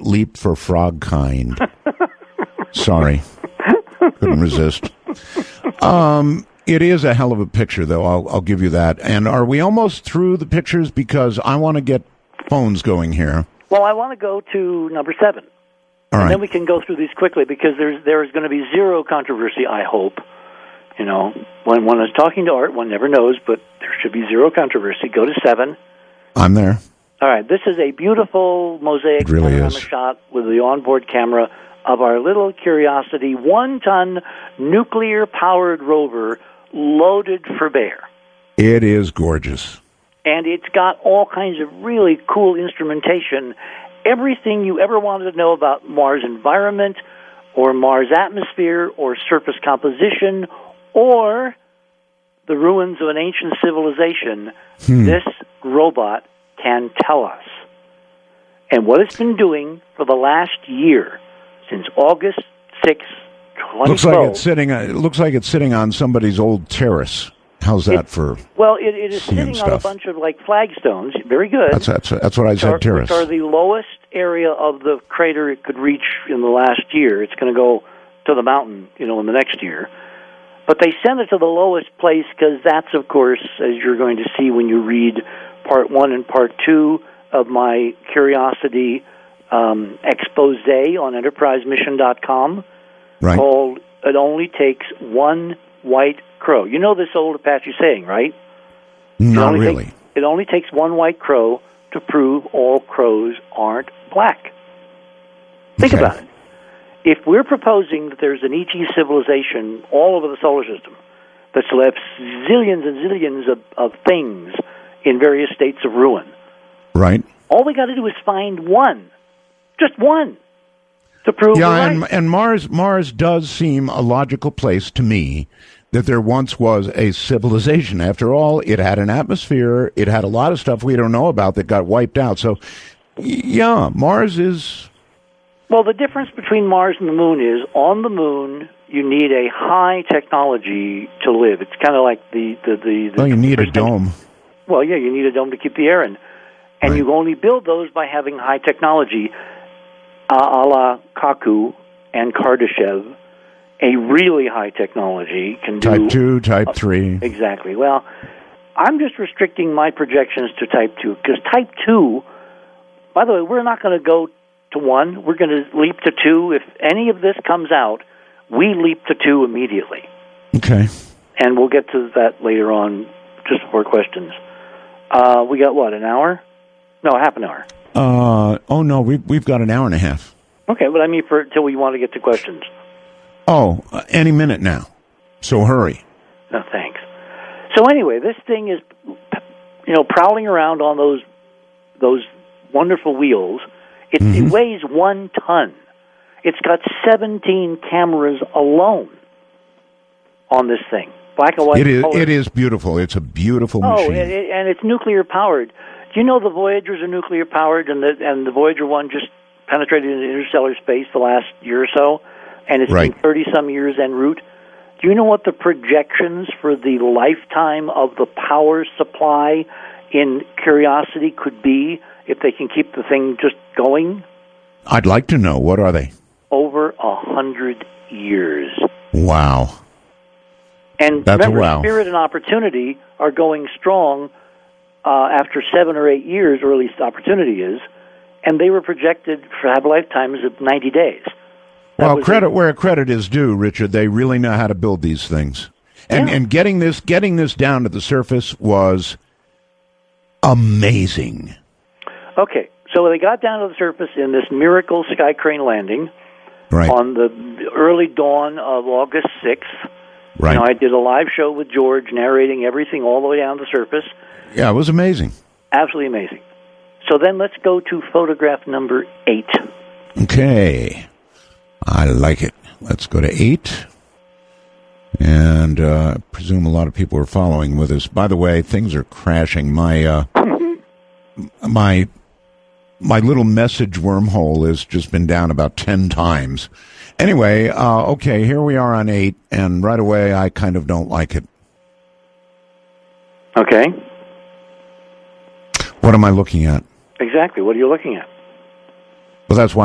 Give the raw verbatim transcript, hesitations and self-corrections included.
leap for frog kind. Sorry. Couldn't resist. Um, it is a hell of a picture, though. I'll, I'll give you that. And are we almost through the pictures? Because I want to get phones going here. Well, I want to go to number seven. All and right. then we can go through these quickly because there's there is going to be zero controversy, I hope. You know, when one is talking to Art, one never knows, but there should be zero controversy. Go to seven. I'm there. All right. This is a beautiful mosaic It really panorama is. shot with the onboard camera of our little Curiosity one-ton nuclear-powered rover loaded for bear. It is gorgeous. And it's got all kinds of really cool instrumentation. Everything you ever wanted to know about Mars' environment or Mars' atmosphere or surface composition or the ruins of an ancient civilization, Hmm. this robot can tell us. And what it's been doing for the last year, since August sixth, twenty twelve. Looks like it's sitting. uh, It looks like it's sitting on somebody's old terrace. How's that It- for? Well, it, it is seeing sitting on a stuff? bunch of like flagstones. Very good. That's that's that's what I Which are, said. Terrace. which are the lowest area of the crater it could reach in the last year. It's going to go to the mountain, you know, in the next year. But they sent it to the lowest place because that's, of course, as you're going to see when you read part one and part two of my Curiosity um, expose on enterprise mission dot com, Right. called "It Only Takes One White Crow." You know this old Apache saying, right? It Not only really. Takes, it only takes one white crow to prove all crows aren't black. Think Okay. about it. If we're proposing that there's an E T civilization all over the solar system that's left zillions and zillions of, of things in various states of ruin, Right. all we got to do is find one, just one, to prove Yeah, we're right. and and Mars Mars does seem a logical place to me. That there once was a civilization. After all, it had an atmosphere. It had a lot of stuff we don't know about that got wiped out. So, y- yeah, Mars is. Well, the difference between Mars and the Moon is on the Moon you need a high technology to live. It's kind of like the the the. the Well, you need a percent- dome. Well, yeah, you need a dome to keep the air in, and Right. you only build those by having high technology, uh, a la Kaku and Kardashev. A really high technology can do Type two, type three. exactly. Well, I'm just restricting my projections to type two because type two. By the way, we're not going to go to one. We're going to leap to two. If any of this comes out, we leap to two immediately, Okay. and we'll get to that later on. Just before questions, uh, we got what, an hour? No, half an hour. Uh, oh, no, we've, we've got an hour and a half. Okay, but I mean, for till we want to get to questions. Oh, uh, any minute now. So hurry. No, thanks. So anyway, this thing is, you know, prowling around on those those wonderful wheels. It, Mm-hmm. it weighs one ton. It's got seventeen cameras alone on this thing, black and white. It is, color. it is beautiful. It's a beautiful Oh, machine. and, it, and it's nuclear powered. Do you know the Voyagers are nuclear powered, and the and the Voyager one just penetrated into interstellar space the last year or so, and it's Right. been thirty some years en route. Do you know what the projections for the lifetime of the power supply in Curiosity could be if they can keep the thing just going? I'd like to know. What are they? Over a hundred years. Wow. And That's a remember, wow. Spirit and Opportunity are going strong uh, after seven or eight years, or at least Opportunity is, and they were projected for have lifetimes of ninety days. That Well, was credit it. where credit is due, Richard. They really know how to build these things. And Yeah. and getting this getting this down to the surface was amazing. Okay, so they got down to the surface in this miracle sky crane landing Right. on the early dawn of August sixth. right. You know, I did a live show with George narrating everything all the way down to the surface. Yeah, it was amazing. Absolutely amazing. So then let's go to photograph number eight. Okay. I like it. Let's go to eight. And uh, I presume a lot of people are following with us. By the way, things are crashing. My uh, my my little message wormhole has just been down about ten times. Anyway, uh, okay, here we are on eight, and right away I kind of don't like it. Okay, What am I looking at? exactly. What are you looking at? Well, that's why